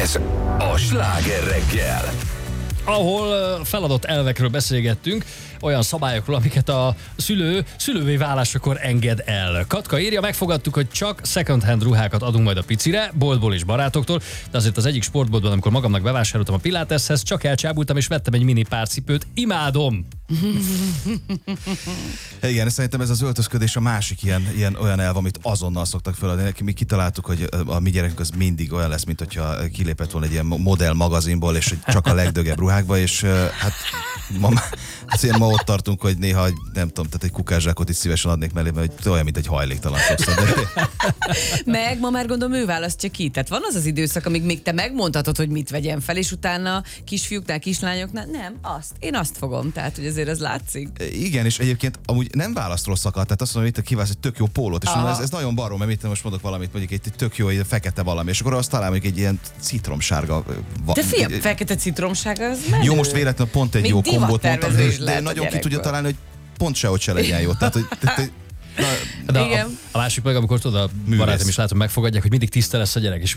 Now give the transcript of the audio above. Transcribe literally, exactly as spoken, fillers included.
Ez a Sláger reggel, ahol feladott elvekről beszélgettünk, olyan szabályokról, amiket a szülő szülővé válásakor enged el. Katka írja, megfogadtuk, hogy csak second hand ruhákat adunk majd a picire, boltból és barátoktól, de azért az egyik sportboltban, amikor magamnak bevásároltam a Pilateshez, csak elcsábultam és vettem egy mini párcipőt. Imádom! Igen, szerintem ez az öltözködés a másik ilyen, ilyen olyan elv, amit azonnal szoktak feladni. Mi kitaláltuk, hogy a mi gyerekünk az mindig olyan lesz, mint hogyha kilépett volna egy ilyen modell magazinból, és csak a legdögebb ruhákba, és hát ma, hát ma ott tartunk, hogy néha, nem tudom, tehát egy kukászsákot is szívesen adnék mellé, mert olyan, mint egy hajléktalan sokszor. De... Meg ma már gondolom ő választja ki. Tehát van az az időszak, amíg még te megmondhatod, hogy mit vegyen fel, és utána kisfiúknál, kislányoknál, nem, azt. Én azt fogom. Tehát, hogy azért az látszik. Igen, és egyébként amúgy nem választ rosszakat, tehát azt mondom, hogy itt kiválaszt egy tök jó pólót, és mondom, ez, ez nagyon barom, mert itt most mondok valamit, mondjuk egy tök jó, egy fekete valami, és akkor azt talán mondjuk egy ilyen citromsárga. De fiam, fekete citromsárga, az menő. Jó, most véletlenül pont egy Még jó kombót mondtam, de, de a nagyon ki tudja gyerekből. találni, hogy pont sehogy se legyen jó. Tehát, hogy, tehát, De Igen. a, a másik meg, amikor tudod, a Művész. barátom is látom, megfogadják, hogy mindig tiszta lesz a gyerek, és